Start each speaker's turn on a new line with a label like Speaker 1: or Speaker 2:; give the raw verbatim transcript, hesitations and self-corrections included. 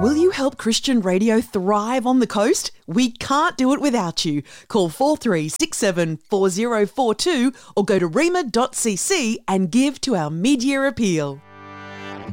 Speaker 1: Will you help Christian radio thrive on the coast? We can't do it without you. Call four three six seven four zero four two or go to rema dot c c and give to our mid-year appeal.